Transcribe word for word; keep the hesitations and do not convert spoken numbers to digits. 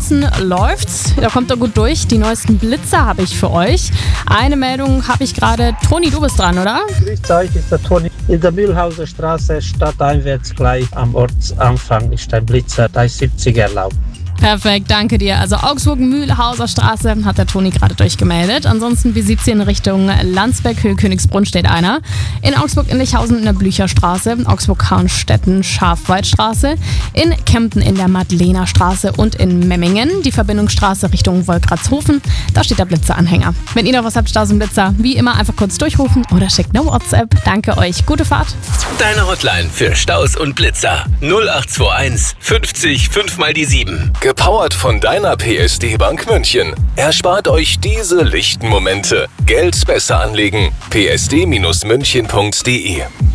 ansonsten läuft's. Da kommt er gut durch. Die neuesten Blitzer habe ich für euch. Eine Meldung habe ich gerade. Toni, du bist dran, oder? Grüß euch, ist der Toni. In der Mühlhauser Straße, stadteinwärts gleich am Ortsanfang ist ein Blitzer, da ist siebzig erlaubt. Perfekt, danke dir. Also Augsburg-Mühlhauser Straße hat der Toni gerade durchgemeldet. Ansonsten B siebzehn Richtung Landsberg, Höhe Königsbrunn steht einer. In Augsburg-Inlichhausen in der Blücherstraße, Augsburg-Harnstetten, Schafwaldstraße, in Kempten in der Madlener Straße und in Memmingen die Verbindungsstraße Richtung Wolkratzhofen. Da steht der Blitzeranhänger. Wenn ihr noch was habt, Staus und Blitzer, wie immer einfach kurz durchrufen oder schickt eine WhatsApp. Danke euch, gute Fahrt. Deine Hotline für Staus und Blitzer null acht zwei eins fünfzig fünf mal die sieben. Gepowert von deiner P S D Bank München. Erspart euch diese lichten Momente. Geld besser anlegen. p s d Bindestrich münchen punkt d e